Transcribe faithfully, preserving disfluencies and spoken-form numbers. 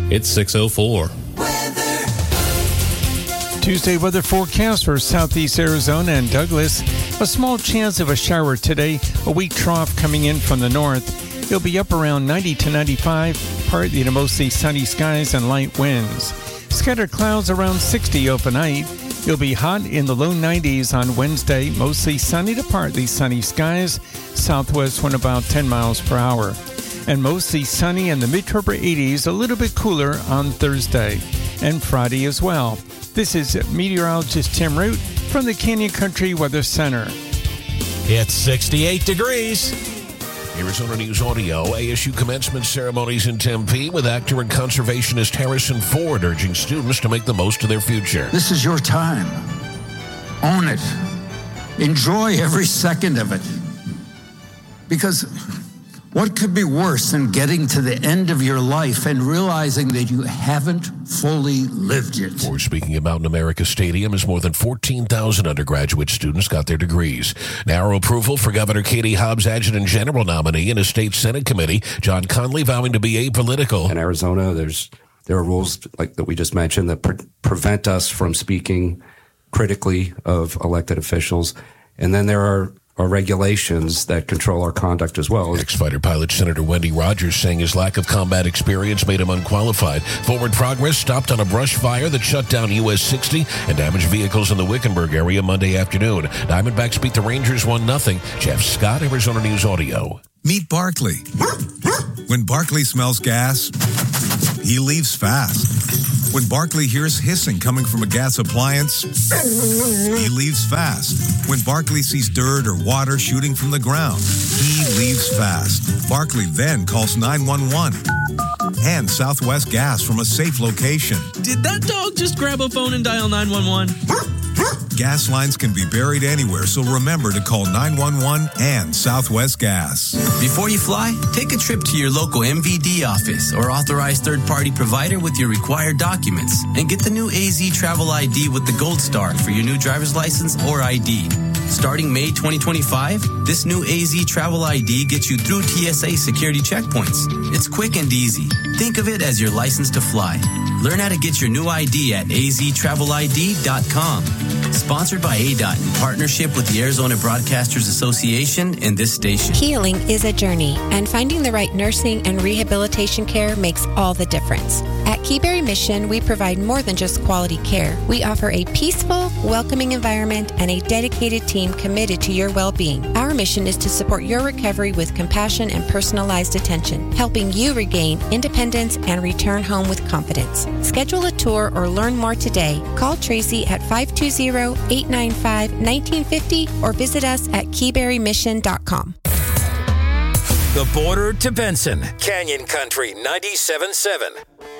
It's six oh four. Tuesday weather forecast for southeast Arizona and Douglas. A small chance of a shower today. A weak trough coming in from the north. It'll be up around ninety to ninety-five. Partly to mostly sunny skies and light winds. Scattered clouds around sixty overnight. It'll be hot in the low nineties on Wednesday. Mostly sunny to partly sunny skies. Southwest wind about ten miles per hour. And mostly sunny in the mid-to-upper eighties. A little bit cooler on Thursday and Friday as well. This is meteorologist Tim Root from the Canyon Country Weather Center. It's sixty-eight degrees. Arizona News Audio, A S U commencement ceremonies in Tempe with actor and conservationist Harrison Ford urging students to make the most of their future. This is your time. Own it. Enjoy every second of it. Because what could be worse than getting to the end of your life and realizing that you haven't fully lived it? Ford speaking at Mountain America Stadium as more than fourteen thousand undergraduate students got their degrees. Narrow approval for Governor Katie Hobbs' Adjutant General nominee in a state Senate committee. John Conley vowing to be apolitical. In Arizona, there's there are rules like that we just mentioned that pre- prevent us from speaking critically of elected officials. And then there are are regulations that control our conduct as well. Ex-fighter pilot Senator Wendy Rogers saying his lack of combat experience made him unqualified. Forward progress stopped on a brush fire that shut down U S sixty and damaged vehicles in the Wickenburg area Monday afternoon. Diamondbacks beat the Rangers one nothing. Jeff Scott, Arizona News Audio. Meet Barkley. When Barkley smells gas, he leaves fast. When Barkley hears hissing coming from a gas appliance, he leaves fast. When Barkley sees dirt or water shooting from the ground, he leaves fast. Barkley then calls nine one one and Southwest Gas from a safe location. Did that dog just grab a phone and dial nine one one? Gas lines can be buried anywhere, so remember to call nine one one and Southwest Gas. Before you fly, take a trip to your local M V D office or authorized third-party provider with your required documents and get the new A Z Travel I D with the Gold Star for your new driver's license or I D. Starting May twenty twenty-five, this new A Z Travel I D gets you through T S A security checkpoints. It's quick and easy. Think of it as your license to fly. Learn how to get your new I D at a z travel I D dot com. Sponsored by A D O T in partnership with the Arizona Broadcasters Association and this station. Healing is a journey, and finding the right nursing and rehabilitation care makes all the difference. At Keyberry Mission, we provide more than just quality care. We offer a peaceful, welcoming environment and a dedicated team committed to your well-being. Our mission is to support your recovery with compassion and personalized attention, helping you regain independence and return home with confidence. Schedule a tour or learn more today. Call Tracy at five two zero, eight nine five, one nine five zero or visit us at keyberry mission dot com. The border to Benson, Canyon Country ninety-seven point seven.